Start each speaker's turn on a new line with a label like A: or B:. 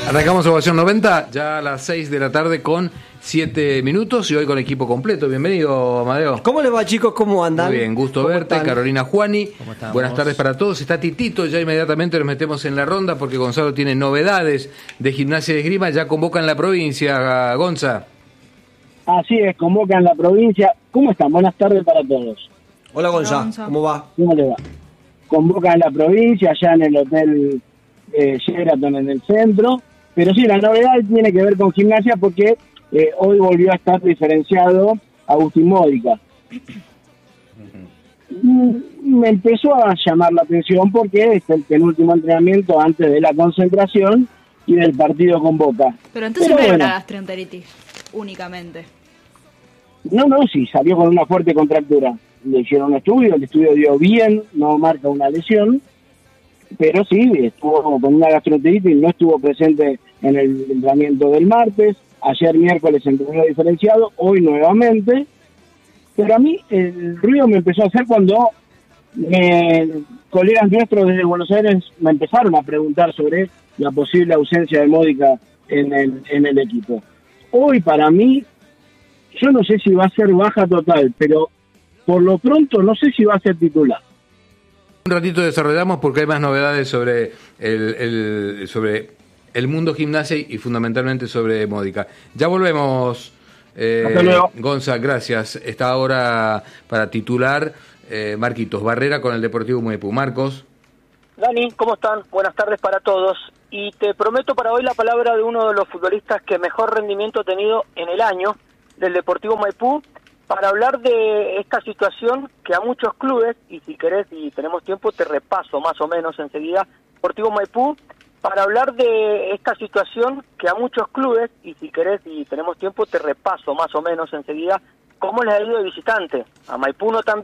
A: Arrancamos Ovación 90, ya a las 6 de la tarde con 7 minutos y hoy con equipo completo. Bienvenido, Amadeo.
B: ¿Cómo les va, chicos? ¿Cómo andan?
A: Muy bien, gusto verte.
B: Están?
A: Carolina Juani. Buenas tardes para todos. Está Titito, ya inmediatamente nos metemos en la ronda porque Gonzalo tiene novedades de Gimnasia de Esgrima. Ya convocan la provincia, Gonza.
C: Así es, convocan la provincia. ¿Cómo están? Buenas tardes para todos.
B: Hola, Gonza. ¿Cómo va?
C: ¿Cómo le va? Convocan la provincia allá en el hotel Sheraton en el centro. Pero sí, la novedad tiene que ver con Gimnasia porque hoy volvió a estar diferenciado Agustín Módica. Me empezó a llamar la atención porque es el penúltimo entrenamiento antes de la concentración y del partido con Boca.
D: Pero entonces no era una gastroenteritis únicamente.
C: No, sí, salió con una fuerte contractura. Le hicieron un estudio, el estudio dio bien, no marca una lesión, pero sí, estuvo con una gastroenteritis, no estuvo presente en el entrenamiento del martes, ayer miércoles entrenó diferenciado, hoy nuevamente, pero a mí el ruido me empezó a hacer cuando colegas nuestros desde Buenos Aires me empezaron a preguntar sobre la posible ausencia de Módica en el equipo. Hoy para mí, yo no sé si va a ser baja total, pero por lo pronto no sé si va a ser titular.
A: Un ratito desarrollamos porque hay más novedades sobre sobre el mundo Gimnasia y fundamentalmente sobre Módica. Ya volvemos, Gonza, gracias. Está ahora para titular Marquitos Barrera con el Deportivo Maipú. Marcos.
E: Dani, ¿cómo están? Buenas tardes para todos. Y te prometo para hoy la palabra de uno de los futbolistas que mejor rendimiento ha tenido en el año del Deportivo Maipú, para hablar de esta situación que a muchos clubes, y si querés y tenemos tiempo te repaso más o menos enseguida, Deportivo Maipú, para hablar de esta situación que a muchos clubes, y si querés y tenemos tiempo te repaso más o menos enseguida, cómo les ha ido de visitante. A Maipú no tan